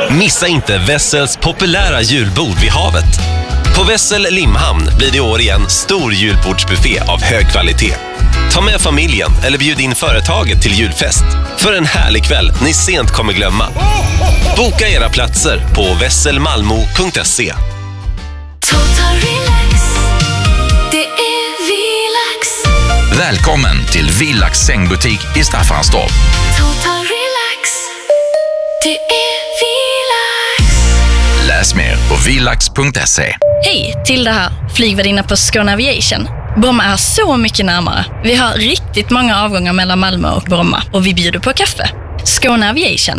Missa inte Wessels populära julbord vid havet. På Wessel Limhamn blir det i år igen stor julbordsbuffé av hög kvalitet. Ta med familjen eller bjud in företaget till julfest för en härlig kväll ni sent kommer glömma. Boka era platser på wesselmalmo.se. Total relax. Det är Vilax. Välkommen till Vilax sängbutik i Staffanstorp. Total relax. Det är Vilax. Läs mer på vilax.se. Hej, Tilda här, flygvärdinna på Skåne Aviation. Bromma är så mycket närmare. Vi har riktigt många avgångar mellan Malmö och Bromma och vi bjuder på kaffe. Skåne Aviation.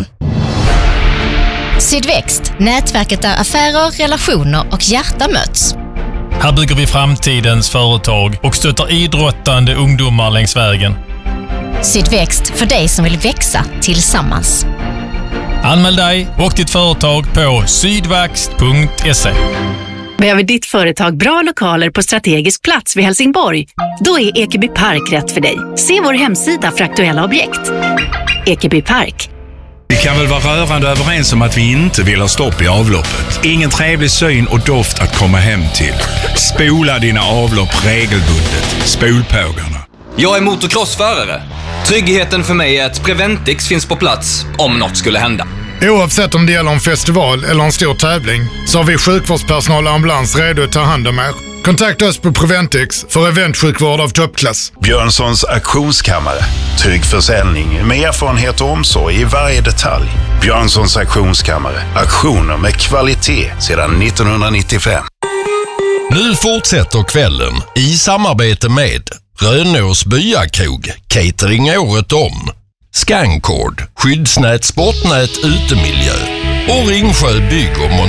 Sydväxt, nätverket där affärer, relationer och hjärta möts. Här bygger vi framtidens företag och stöttar idrottande ungdomar längs vägen. Sydväxt, för dig som vill växa tillsammans. Anmäl dig och ditt företag på sydvaxt.se. Behöver ditt företag bra lokaler på strategisk plats vid Helsingborg? Då är Ekeby Park rätt för dig. Se vår hemsida för aktuella objekt. Ekeby Park. Vi kan väl vara rörande överens om att vi inte vill ha stopp i avloppet. Ingen trevlig syn och doft att komma hem till. Spola dina avlopp regelbundet. Spolpågarna. Jag är motocrossförare. Tryggheten för mig är att Preventix finns på plats om något skulle hända. Oavsett om det gäller en festival eller en stor tävling så har vi sjukvårdspersonal och ambulans redo att ta hand om er. Kontakta oss på Preventix för eventsjukvård av toppklass. Björnssons auktionskammare. Trygg försäljning med erfarenhet och omsorg i varje detalj. Björnssons auktionskammare. Auktioner med kvalitet sedan 1995. Nu fortsätter kvällen i samarbete med Rönås byakrog, catering året om. Scancord, skyddsnät, sportnät, utemiljö och Ringsjö bygg och